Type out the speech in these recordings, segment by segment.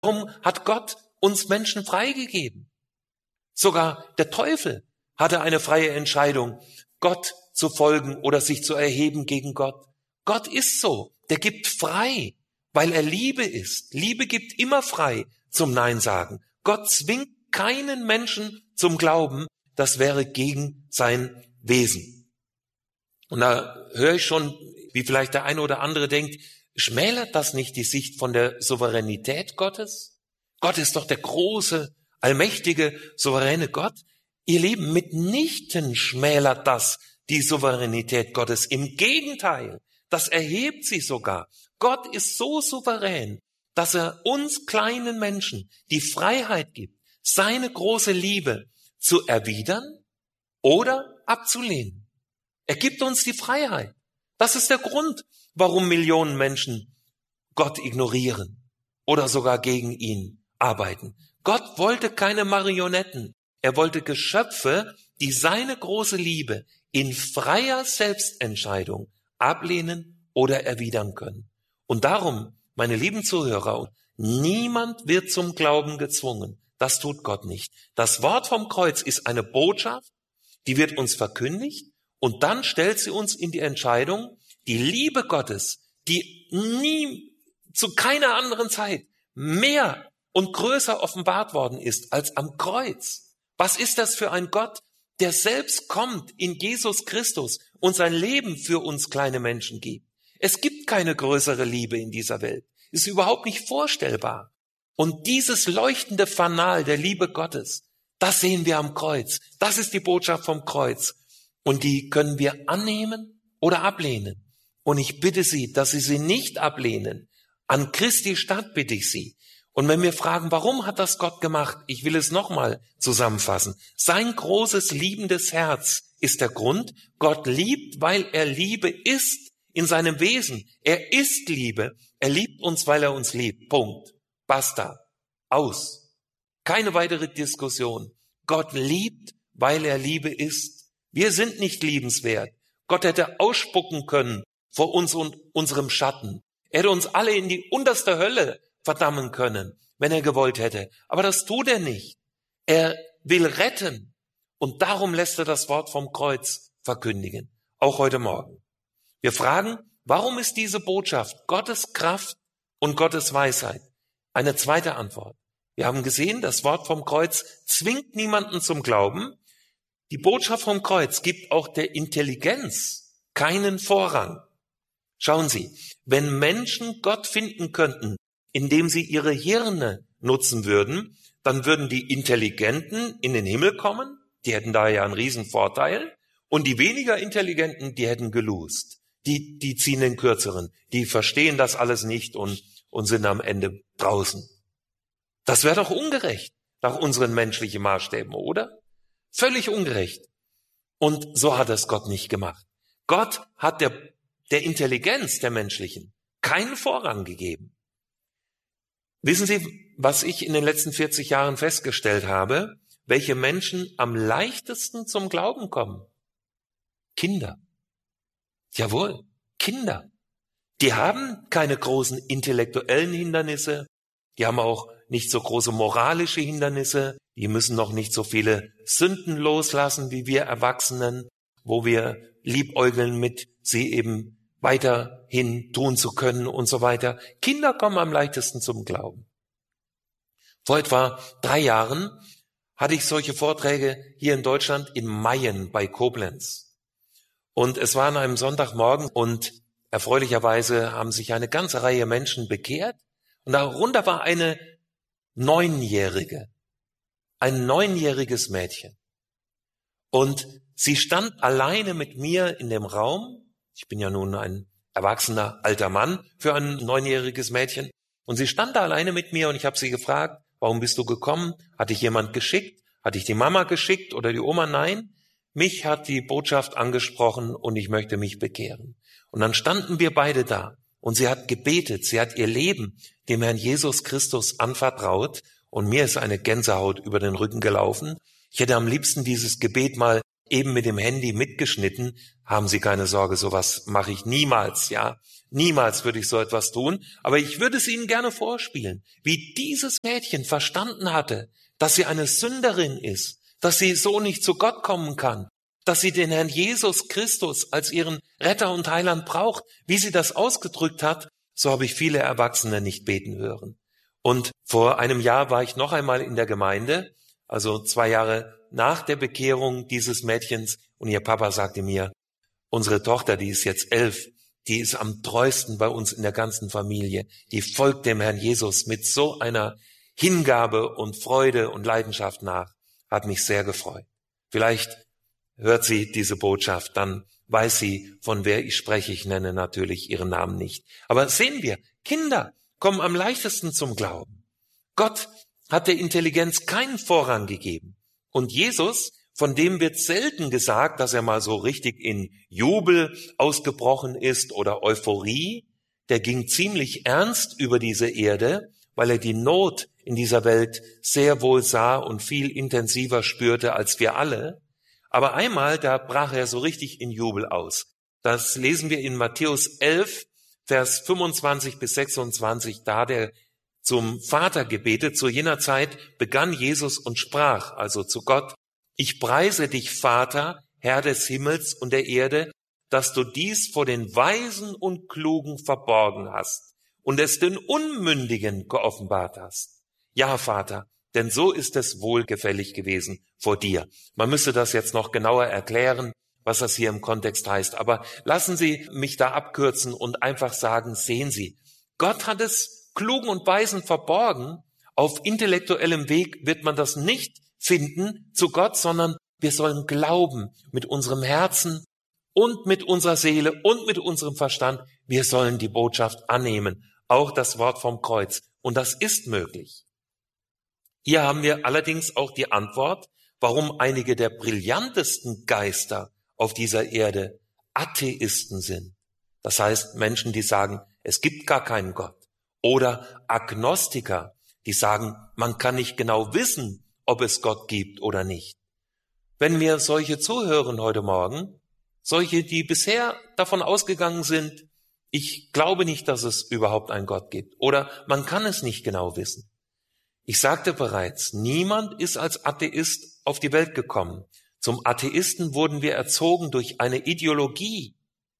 Darum hat Gott uns Menschen freigegeben. Sogar der Teufel hatte eine freie Entscheidung, Gott zu folgen oder sich zu erheben gegen Gott. Gott ist so, der gibt frei, weil er Liebe ist. Liebe gibt immer frei zum Nein sagen. Gott zwingt keinen Menschen zum Glauben, das wäre gegen sein Wesen. Und da höre ich schon, wie vielleicht der eine oder andere denkt, schmälert das nicht die Sicht von der Souveränität Gottes? Gott ist doch der große, allmächtige, souveräne Gott. Ihr Lieben, mitnichten schmälert das die Souveränität Gottes. Im Gegenteil, das erhebt sie sogar. Gott ist so souverän, dass er uns kleinen Menschen die Freiheit gibt, seine große Liebe zu erwidern oder abzulehnen. Er gibt uns die Freiheit. Das ist der Grund, warum Millionen Menschen Gott ignorieren oder sogar gegen ihn arbeiten. Gott wollte keine Marionetten. Er wollte Geschöpfe, die seine große Liebe in freier Selbstentscheidung ablehnen oder erwidern können. Und darum, meine lieben Zuhörer, niemand wird zum Glauben gezwungen. Das tut Gott nicht. Das Wort vom Kreuz ist eine Botschaft, die wird uns verkündigt und dann stellt sie uns in die Entscheidung, die Liebe Gottes, die nie zu keiner anderen Zeit mehr und größer offenbart worden ist als am Kreuz. Was ist das für ein Gott, der selbst kommt in Jesus Christus und sein Leben für uns kleine Menschen gibt? Es gibt keine größere Liebe in dieser Welt. Ist überhaupt nicht vorstellbar. Und dieses leuchtende Fanal der Liebe Gottes, das sehen wir am Kreuz. Das ist die Botschaft vom Kreuz. Und die können wir annehmen oder ablehnen. Und ich bitte Sie, dass Sie sie nicht ablehnen. An Christi Stadt bitte ich Sie. Und wenn wir fragen, warum hat das Gott gemacht? Ich will es nochmal zusammenfassen. Sein großes, liebendes Herz ist der Grund. Gott liebt, weil er Liebe ist in seinem Wesen. Er ist Liebe. Er liebt uns, weil er uns liebt. Punkt. Basta. Aus. Keine weitere Diskussion. Gott liebt, weil er Liebe ist. Wir sind nicht liebenswert. Gott hätte ausspucken können vor uns und unserem Schatten. Er hätte uns alle in die unterste Hölle verdammen können, wenn er gewollt hätte. Aber das tut er nicht. Er will retten. Und darum lässt er das Wort vom Kreuz verkündigen. Auch heute Morgen. Wir fragen, warum ist diese Botschaft Gottes Kraft und Gottes Weisheit? Eine zweite Antwort. Wir haben gesehen, das Wort vom Kreuz zwingt niemanden zum Glauben. Die Botschaft vom Kreuz gibt auch der Intelligenz keinen Vorrang. Schauen Sie, wenn Menschen Gott finden könnten, indem sie ihre Hirne nutzen würden, dann würden die Intelligenten in den Himmel kommen, die hätten da ja einen riesen Vorteil, und die weniger Intelligenten, die hätten geloost. Die ziehen den Kürzeren, die verstehen das alles nicht und sind am Ende draußen. Das wäre doch ungerecht nach unseren menschlichen Maßstäben, oder? Völlig ungerecht. Und so hat es Gott nicht gemacht. Gott hat der Intelligenz der menschlichen keinen Vorrang gegeben. Wissen Sie, was ich in den letzten 40 Jahren festgestellt habe? Welche Menschen am leichtesten zum Glauben kommen? Kinder. Jawohl, Kinder. Die haben keine großen intellektuellen Hindernisse. Die haben auch nicht so große moralische Hindernisse. Die müssen noch nicht so viele Sünden loslassen wie wir Erwachsenen, wo wir liebäugeln mit, sie eben weiterhin tun zu können und so weiter. Kinder kommen am leichtesten zum Glauben. Vor etwa 3 Jahren hatte ich solche Vorträge hier in Deutschland in Mayen bei Koblenz. Und es war an einem Sonntagmorgen und erfreulicherweise haben sich eine ganze Reihe Menschen bekehrt. Und darunter war ein 9-jähriges Mädchen. Und sie stand alleine mit mir in dem Raum. Ich bin ja nun ein erwachsener alter Mann für ein 9-jähriges Mädchen. Und sie stand da alleine mit mir und ich habe sie gefragt, warum bist du gekommen? Hat dich jemand geschickt? Hat dich die Mama geschickt oder die Oma? Nein, mich hat die Botschaft angesprochen und ich möchte mich bekehren. Und dann standen wir beide da und sie hat gebetet, sie hat ihr Leben dem Herrn Jesus Christus anvertraut und mir ist eine Gänsehaut über den Rücken gelaufen. Ich hätte am liebsten dieses Gebet mal eben mit dem Handy mitgeschnitten. Haben Sie keine Sorge, sowas mache ich niemals, ja. Niemals würde ich so etwas tun. Aber ich würde es Ihnen gerne vorspielen, wie dieses Mädchen verstanden hatte, dass sie eine Sünderin ist, dass sie so nicht zu Gott kommen kann, dass sie den Herrn Jesus Christus als ihren Retter und Heiland braucht. Wie sie das ausgedrückt hat, so habe ich viele Erwachsene nicht beten hören. Und vor einem Jahr war ich noch einmal in der Gemeinde, also 2 Jahre nach der Bekehrung dieses Mädchens, und ihr Papa sagte mir, unsere Tochter, die ist jetzt 11, die ist am treuesten bei uns in der ganzen Familie, die folgt dem Herrn Jesus mit so einer Hingabe und Freude und Leidenschaft nach, hat mich sehr gefreut. Vielleicht hört sie diese Botschaft, dann weiß sie, von wer ich spreche. Ich nenne natürlich ihren Namen nicht. Aber sehen wir, Kinder kommen am leichtesten zum Glauben. Gott hat der Intelligenz keinen Vorrang gegeben. Und Jesus, von dem wird selten gesagt, dass er mal so richtig in Jubel ausgebrochen ist oder Euphorie. Der ging ziemlich ernst über diese Erde, weil er die Not in dieser Welt sehr wohl sah und viel intensiver spürte als wir alle. Aber einmal, da brach er so richtig in Jubel aus. Das lesen wir in Matthäus 11, Vers 25 bis 26, da der zum Vater gebetet. Zu jener Zeit begann Jesus und sprach, also zu Gott, ich preise dich, Vater, Herr des Himmels und der Erde, dass du dies vor den Weisen und Klugen verborgen hast und es den Unmündigen geoffenbart hast. Ja, Vater, denn so ist es wohlgefällig gewesen vor dir. Man müsste das jetzt noch genauer erklären, was das hier im Kontext heißt. Aber lassen Sie mich da abkürzen und einfach sagen, sehen Sie, Gott hat es Klugen und Weisen verborgen. Auf intellektuellem Weg wird man das nicht finden zu Gott, sondern wir sollen glauben mit unserem Herzen und mit unserer Seele und mit unserem Verstand. Wir sollen die Botschaft annehmen, auch das Wort vom Kreuz. Und das ist möglich. Hier haben wir allerdings auch die Antwort, warum einige der brillantesten Geister auf dieser Erde Atheisten sind. Das heißt Menschen, die sagen, es gibt gar keinen Gott. Oder Agnostiker, die sagen, man kann nicht genau wissen, ob es Gott gibt oder nicht. Wenn wir solche zuhören heute Morgen, solche, die bisher davon ausgegangen sind, ich glaube nicht, dass es überhaupt einen Gott gibt oder man kann es nicht genau wissen. Ich sagte bereits, niemand ist als Atheist auf die Welt gekommen. Zum Atheisten wurden wir erzogen durch eine Ideologie.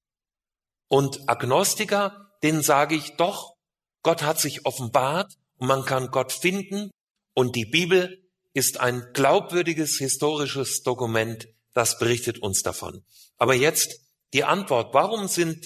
Und Agnostiker, denen sage ich doch, Gott hat sich offenbart und man kann Gott finden und die Bibel ist ein glaubwürdiges historisches Dokument, das berichtet uns davon. Aber jetzt die Antwort, warum sind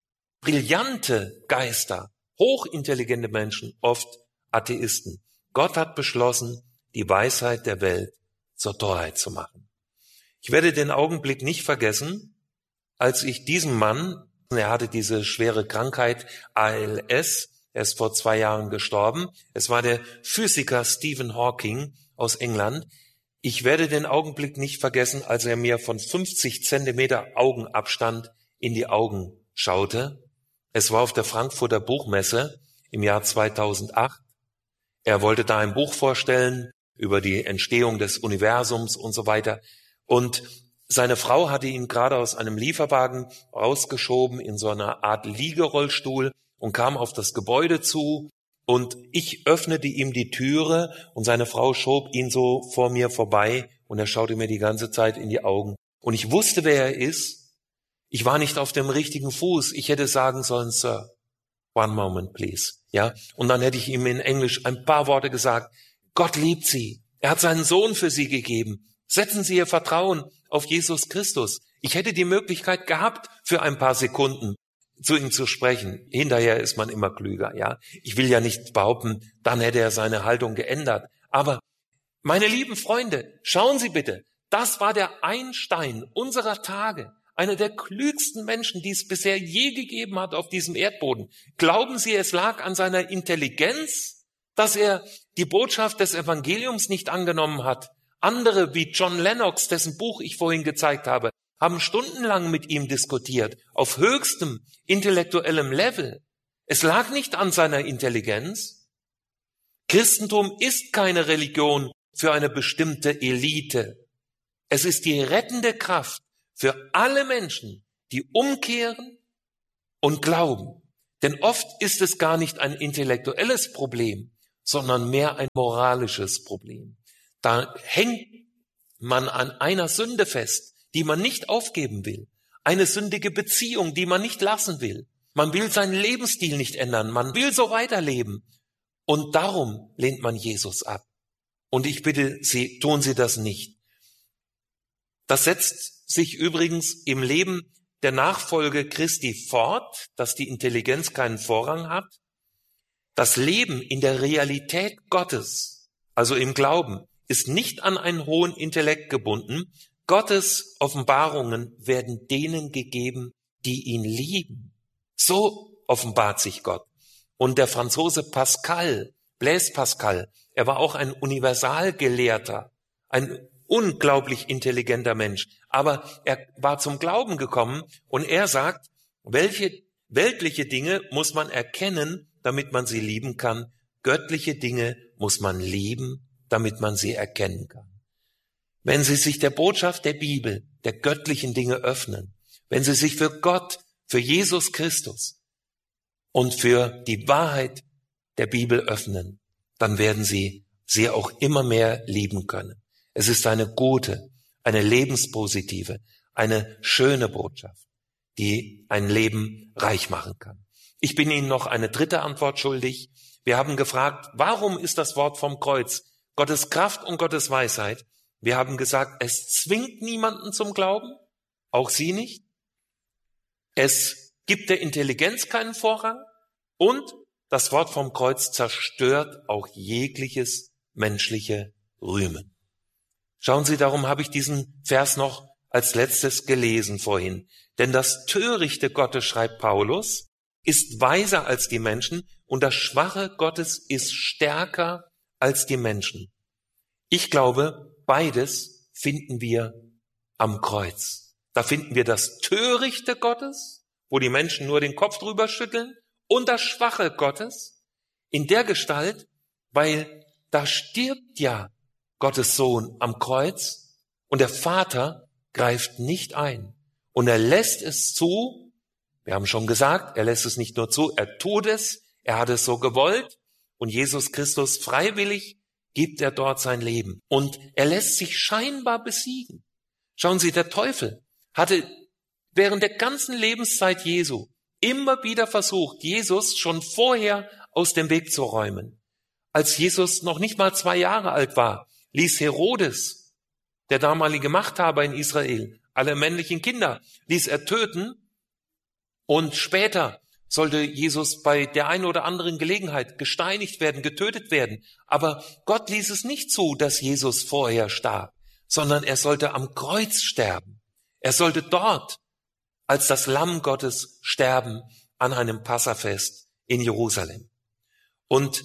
brillante Geister, hochintelligente Menschen oft Atheisten? Gott hat beschlossen, die Weisheit der Welt zur Torheit zu machen. Ich werde den Augenblick nicht vergessen, als ich diesem Mann, er hatte diese schwere Krankheit ALS, er ist vor 2 Jahren gestorben, es war der Physiker Stephen Hawking aus England. Ich werde den Augenblick nicht vergessen, als er mir von 50 Zentimeter Augenabstand in die Augen schaute. Es war auf der Frankfurter Buchmesse im Jahr 2008. Er wollte da ein Buch vorstellen über die Entstehung des Universums und so weiter. Und seine Frau hatte ihn gerade aus einem Lieferwagen rausgeschoben in so einer Art Liegerollstuhl und kam auf das Gebäude zu. Und ich öffnete ihm die Türe und seine Frau schob ihn so vor mir vorbei und er schaute mir die ganze Zeit in die Augen. Und ich wusste, wer er ist. Ich war nicht auf dem richtigen Fuß. Ich hätte sagen sollen, Sir, one moment, please. Ja, und dann hätte ich ihm in Englisch ein paar Worte gesagt. Gott liebt Sie. Er hat seinen Sohn für Sie gegeben. Setzen Sie Ihr Vertrauen auf Jesus Christus. Ich hätte die Möglichkeit gehabt, für ein paar Sekunden zu ihm zu sprechen. Hinterher ist man immer klüger, ja. Ich will ja nicht behaupten, dann hätte er seine Haltung geändert. Aber, meine lieben Freunde, schauen Sie bitte, das war der Einstein unserer Tage. Einer der klügsten Menschen, die es bisher je gegeben hat auf diesem Erdboden. Glauben Sie, es lag an seiner Intelligenz, dass er die Botschaft des Evangeliums nicht angenommen hat? Andere wie John Lennox, dessen Buch ich vorhin gezeigt habe, haben stundenlang mit ihm diskutiert, auf höchstem intellektuellem Level. Es lag nicht an seiner Intelligenz. Christentum ist keine Religion für eine bestimmte Elite. Es ist die rettende Kraft für alle Menschen, die umkehren und glauben. Denn oft ist es gar nicht ein intellektuelles Problem, sondern mehr ein moralisches Problem. Da hängt man an einer Sünde fest, die man nicht aufgeben will. Eine sündige Beziehung, die man nicht lassen will. Man will seinen Lebensstil nicht ändern. Man will so weiterleben. Und darum lehnt man Jesus ab. Und ich bitte Sie, tun Sie das nicht. Das setzt sich übrigens im Leben der Nachfolge Christi fort, dass die Intelligenz keinen Vorrang hat. Das Leben in der Realität Gottes, also im Glauben, ist nicht an einen hohen Intellekt gebunden. Gottes Offenbarungen werden denen gegeben, die ihn lieben. So offenbart sich Gott. Und der Franzose Pascal, Blaise Pascal, er war auch ein Universalgelehrter, ein unglaublich intelligenter Mensch. Aber er war zum Glauben gekommen und er sagt, welche weltliche Dinge muss man erkennen, damit man sie lieben kann. Göttliche Dinge muss man lieben, damit man sie erkennen kann. Wenn Sie sich der Botschaft der Bibel, der göttlichen Dinge öffnen, wenn Sie sich für Gott, für Jesus Christus und für die Wahrheit der Bibel öffnen, dann werden Sie sie auch immer mehr lieben können. Es ist eine gute, eine lebenspositive, eine schöne Botschaft, die ein Leben reich machen kann. Ich bin Ihnen noch eine dritte Antwort schuldig. Wir haben gefragt, warum ist das Wort vom Kreuz Gottes Kraft und Gottes Weisheit? Wir haben gesagt, es zwingt niemanden zum Glauben, auch Sie nicht. Es gibt der Intelligenz keinen Vorrang und das Wort vom Kreuz zerstört auch jegliches menschliche Rühmen. Schauen Sie, darum habe ich diesen Vers noch als letztes gelesen vorhin. Denn das Törichte Gottes, schreibt Paulus, ist weiser als die Menschen und das Schwache Gottes ist stärker als die Menschen. Ich glaube, beides finden wir am Kreuz. Da finden wir das Törichte Gottes, wo die Menschen nur den Kopf drüber schütteln, und das Schwache Gottes in der Gestalt, weil da stirbt ja Gottes Sohn am Kreuz und der Vater greift nicht ein. Und er lässt es zu, wir haben schon gesagt, er lässt es nicht nur zu, er tut es, er hat es so gewollt und Jesus Christus freiwillig gibt er dort sein Leben. Und er lässt sich scheinbar besiegen. Schauen Sie, der Teufel hatte während der ganzen Lebenszeit Jesu immer wieder versucht, Jesus schon vorher aus dem Weg zu räumen. Als Jesus noch nicht mal 2 Jahre alt war, ließ Herodes, der damalige Machthaber in Israel, alle männlichen Kinder, ließ er töten und später sollte Jesus bei der einen oder anderen Gelegenheit gesteinigt werden, getötet werden. Aber Gott ließ es nicht zu, dass Jesus vorher starb, sondern er sollte am Kreuz sterben. Er sollte dort als das Lamm Gottes sterben an einem Passafest in Jerusalem. Und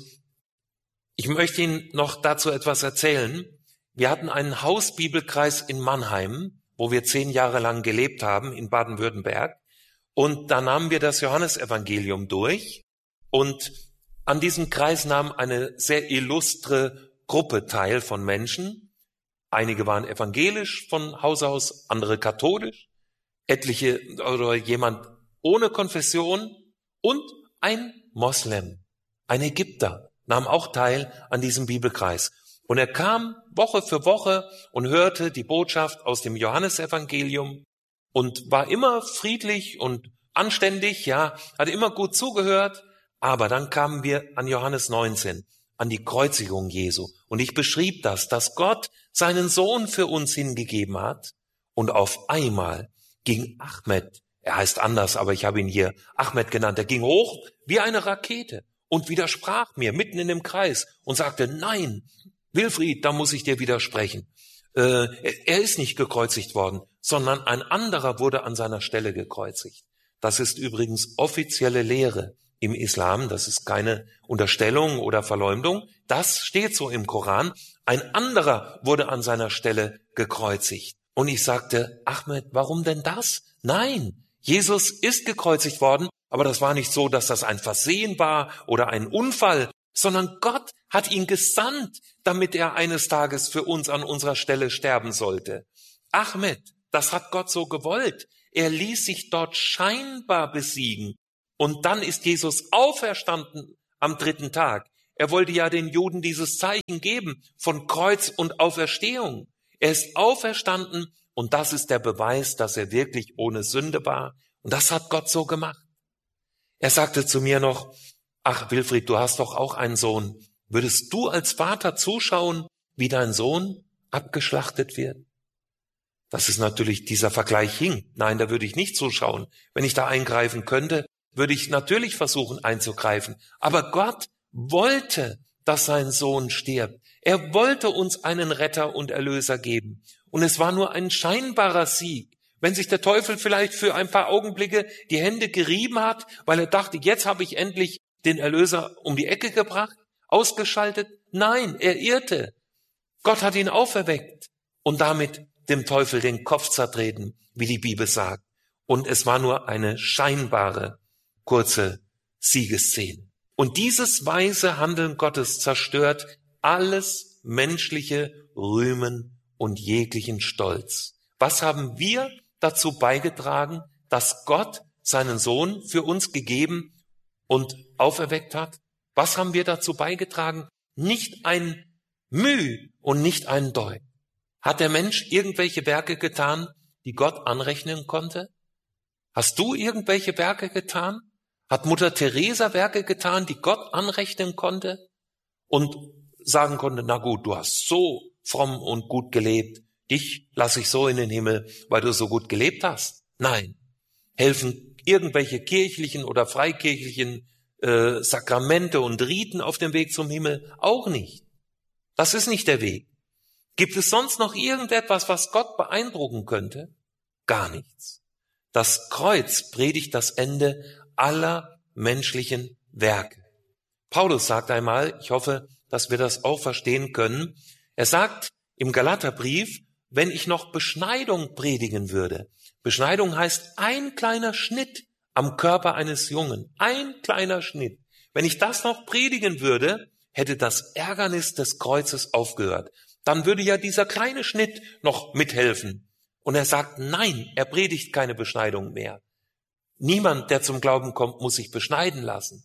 ich möchte Ihnen noch dazu etwas erzählen. Wir hatten einen Hausbibelkreis in Mannheim, wo wir 10 Jahre lang gelebt haben, in Baden-Württemberg. Und da nahmen wir das Johannesevangelium durch. Und an diesem Kreis nahm eine sehr illustre Gruppe teil von Menschen. Einige waren evangelisch von Haus aus, andere katholisch, etliche oder jemand ohne Konfession und ein Moslem, ein Ägypter, nahm auch teil an diesem Bibelkreis. Und er kam Woche für Woche und hörte die Botschaft aus dem Johannesevangelium und war immer friedlich und anständig, ja, hat immer gut zugehört. Aber dann kamen wir an Johannes 19, an die Kreuzigung Jesu. Und ich beschrieb das, dass Gott seinen Sohn für uns hingegeben hat. Und auf einmal ging Ahmed, er heißt anders, aber ich habe ihn hier Ahmed genannt, er ging hoch wie eine Rakete und widersprach mir mitten in dem Kreis und sagte, nein, Wilfried, da muss ich dir widersprechen. Er ist nicht gekreuzigt worden, sondern ein anderer wurde an seiner Stelle gekreuzigt. Das ist übrigens offizielle Lehre im Islam, das ist keine Unterstellung oder Verleumdung, das steht so im Koran. Ein anderer wurde an seiner Stelle gekreuzigt. Und ich sagte, Ahmed, warum denn das? Nein, Jesus ist gekreuzigt worden, aber das war nicht so, dass das ein Versehen war oder ein Unfall, sondern Gott hat ihn gesandt, damit er eines Tages für uns an unserer Stelle sterben sollte. Ahmed, das hat Gott so gewollt. Er ließ sich dort scheinbar besiegen. Und dann ist Jesus auferstanden am 3. Tag. Er wollte ja den Juden dieses Zeichen geben von Kreuz und Auferstehung. Er ist auferstanden und das ist der Beweis, dass er wirklich ohne Sünde war. Und das hat Gott so gemacht. Er sagte zu mir noch, ach Wilfried, du hast doch auch einen Sohn. Würdest du als Vater zuschauen, wie dein Sohn abgeschlachtet wird? Das ist natürlich, dieser Vergleich hinkt. Nein, da würde ich nicht zuschauen. Wenn ich da eingreifen könnte, würde ich natürlich versuchen einzugreifen. Aber Gott wollte, dass sein Sohn stirbt. Er wollte uns einen Retter und Erlöser geben. Und es war nur ein scheinbarer Sieg. Wenn sich der Teufel vielleicht für ein paar Augenblicke die Hände gerieben hat, weil er dachte, jetzt habe ich endlich den Erlöser um die Ecke gebracht, ausgeschaltet. Nein, er irrte. Gott hat ihn auferweckt und damit dem Teufel den Kopf zertreten, wie die Bibel sagt. Und es war nur eine scheinbare, kurze Siegesszene. Und dieses weise Handeln Gottes zerstört alles menschliche Rühmen und jeglichen Stolz. Was haben wir dazu beigetragen, dass Gott seinen Sohn für uns gegeben und auferweckt hat? Was haben wir dazu beigetragen? Nicht ein Müh und nicht ein Deut. Hat der Mensch irgendwelche Werke getan, die Gott anrechnen konnte? Hast du irgendwelche Werke getan? Hat Mutter Teresa Werke getan, die Gott anrechnen konnte und sagen konnte, na gut, du hast so fromm und gut gelebt, dich lasse ich so in den Himmel, weil du so gut gelebt hast? Nein. Helfen irgendwelche kirchlichen oder freikirchlichen Sakramente und Riten auf dem Weg zum Himmel? Auch nicht. Das ist nicht der Weg. Gibt es sonst noch irgendetwas, was Gott beeindrucken könnte? Gar nichts. Das Kreuz predigt das Ende aller menschlichen Werke. Paulus sagt einmal, ich hoffe, dass wir das auch verstehen können, er sagt im Galaterbrief, wenn ich noch Beschneidung predigen würde. Beschneidung heißt ein kleiner Schnitt am Körper eines Jungen. Ein kleiner Schnitt. Wenn ich das noch predigen würde, hätte das Ärgernis des Kreuzes aufgehört. Dann würde ja dieser kleine Schnitt noch mithelfen. Und er sagt, nein, er predigt keine Beschneidung mehr. Niemand, der zum Glauben kommt, muss sich beschneiden lassen.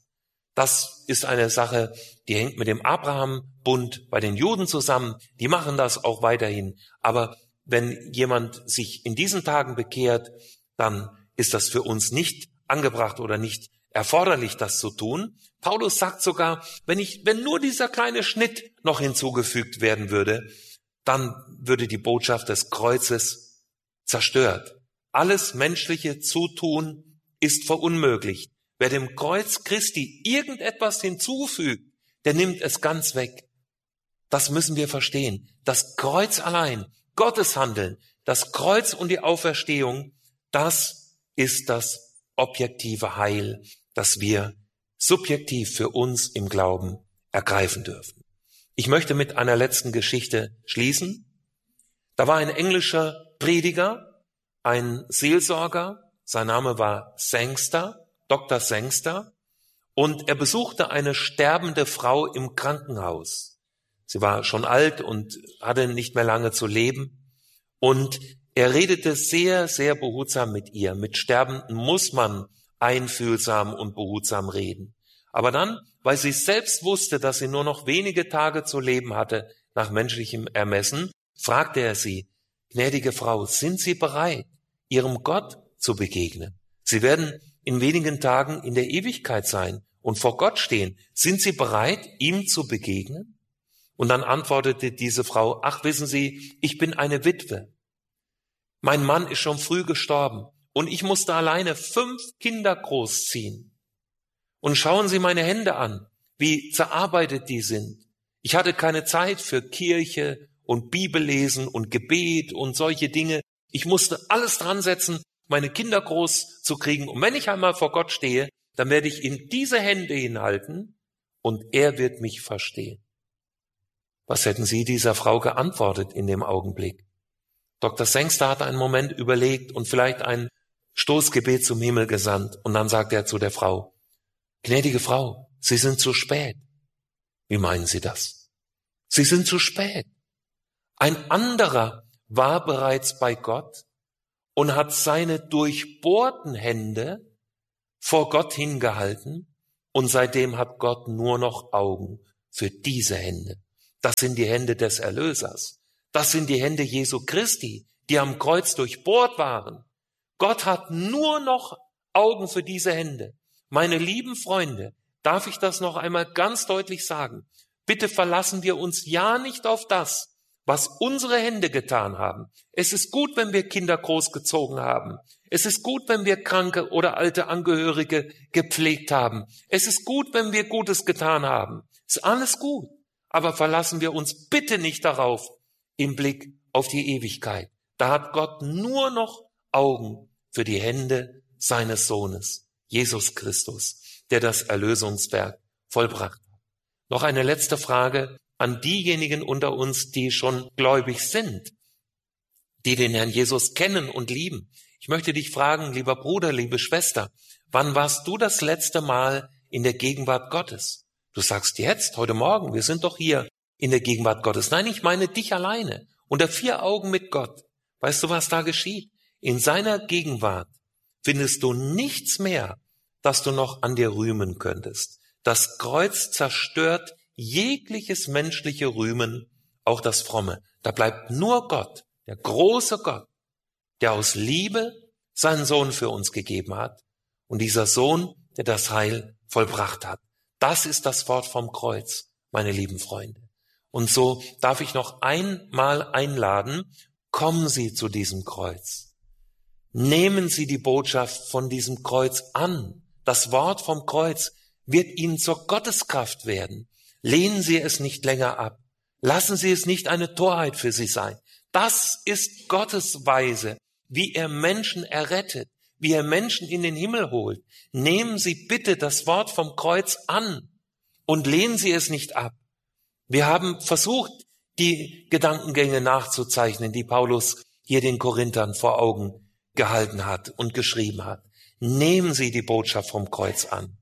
Das ist eine Sache, die hängt mit dem Abraham-Bund bei den Juden zusammen. Die machen das auch weiterhin. Aber wenn jemand sich in diesen Tagen bekehrt, dann ist das für uns nicht angebracht oder nicht erforderlich, das zu tun. Paulus sagt sogar, wenn nur dieser kleine Schnitt noch hinzugefügt werden würde, dann würde die Botschaft des Kreuzes zerstört. Alles menschliche Zutun ist verunmöglicht. Wer dem Kreuz Christi irgendetwas hinzufügt, der nimmt es ganz weg. Das müssen wir verstehen. Das Kreuz allein, Gottes Handeln, das Kreuz und die Auferstehung, das ist das objektive Heil, das wir subjektiv für uns im Glauben ergreifen dürfen. Ich möchte mit einer letzten Geschichte schließen. Da war ein englischer Prediger, ein Seelsorger, sein Name war Sangster, Dr. Sangster, und er besuchte eine sterbende Frau im Krankenhaus. Sie war schon alt und hatte nicht mehr lange zu leben. Und er redete sehr, sehr behutsam mit ihr. Mit Sterbenden muss man einfühlsam und behutsam reden. Aber dann, weil sie selbst wusste, dass sie nur noch wenige Tage zu leben hatte, nach menschlichem Ermessen, fragte er sie, gnädige Frau, sind Sie bereit, Ihrem Gott zu begegnen? Sie werden in wenigen Tagen in der Ewigkeit sein und vor Gott stehen. Sind Sie bereit, ihm zu begegnen? Und dann antwortete diese Frau, ach, wissen Sie, ich bin eine Witwe. Mein Mann ist schon früh gestorben und ich musste alleine 5 Kinder großziehen. Und schauen Sie meine Hände an, wie zerarbeitet die sind. Ich hatte keine Zeit für Kirche und Bibellesen und Gebet und solche Dinge. Ich musste alles dran setzen, meine Kinder groß zu kriegen. Und wenn ich einmal vor Gott stehe, dann werde ich in diese Hände hinhalten und er wird mich verstehen. Was hätten Sie dieser Frau geantwortet in dem Augenblick? Dr. Sangster hat einen Moment überlegt und vielleicht ein Stoßgebet zum Himmel gesandt. Und dann sagt er zu der Frau, gnädige Frau, Sie sind zu spät. Wie meinen Sie das? Sie sind zu spät. Ein anderer war bereits bei Gott und hat seine durchbohrten Hände vor Gott hingehalten, und seitdem hat Gott nur noch Augen für diese Hände. Das sind die Hände des Erlösers. Das sind die Hände Jesu Christi, die am Kreuz durchbohrt waren. Gott hat nur noch Augen für diese Hände. Meine lieben Freunde, darf ich das noch einmal ganz deutlich sagen? Bitte verlassen wir uns ja nicht auf das, was unsere Hände getan haben. Es ist gut, wenn wir Kinder großgezogen haben. Es ist gut, wenn wir kranke oder alte Angehörige gepflegt haben. Es ist gut, wenn wir Gutes getan haben. Ist alles gut. Aber verlassen wir uns bitte nicht darauf im Blick auf die Ewigkeit. Da hat Gott nur noch Augen für die Hände seines Sohnes, Jesus Christus, der das Erlösungswerk vollbracht hat. Noch eine letzte Frage an diejenigen unter uns, die schon gläubig sind, die den Herrn Jesus kennen und lieben. Ich möchte dich fragen, lieber Bruder, liebe Schwester, wann warst du das letzte Mal in der Gegenwart Gottes? Du sagst jetzt, heute Morgen, wir sind doch hier in der Gegenwart Gottes. Nein, ich meine dich alleine, unter 4 Augen mit Gott. Weißt du, was da geschieht? In seiner Gegenwart findest du nichts mehr, das du noch an dir rühmen könntest. Das Kreuz zerstört jegliches menschliche Rühmen, auch das Fromme. Da bleibt nur Gott, der große Gott, der aus Liebe seinen Sohn für uns gegeben hat. Und dieser Sohn, der das Heil vollbracht hat. Das ist das Wort vom Kreuz, meine lieben Freunde. Und so darf ich noch einmal einladen, kommen Sie zu diesem Kreuz. Nehmen Sie die Botschaft von diesem Kreuz an. Das Wort vom Kreuz wird Ihnen zur Gotteskraft werden. Lehnen Sie es nicht länger ab. Lassen Sie es nicht eine Torheit für Sie sein. Das ist Gottes Weise, wie er Menschen errettet, wie er Menschen in den Himmel holt. Nehmen Sie bitte das Wort vom Kreuz an und lehnen Sie es nicht ab. Wir haben versucht, die Gedankengänge nachzuzeichnen, die Paulus hier den Korinthern vor Augen gehalten hat und geschrieben hat. Nehmen Sie die Botschaft vom Kreuz an.